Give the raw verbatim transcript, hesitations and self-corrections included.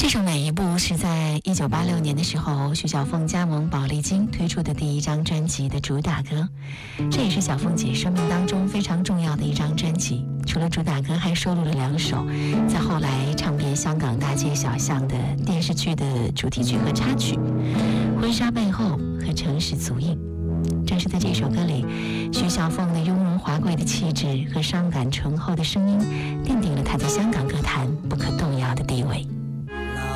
这首《每一步》是在一九八六年的时候，徐小凤加盟宝丽金推出的第一张专辑的主打歌，这也是小凤姐生命当中非常重要的一张专辑。除了主打歌，还收录了两首在后来唱遍香港大街小巷的电视剧的主题曲和插曲，《婚纱背后》和《城市足印》。正是在这首歌里，徐小凤的雍容华贵的气质和伤感醇厚的声音，奠定了她在香港歌坛不可动摇的地位。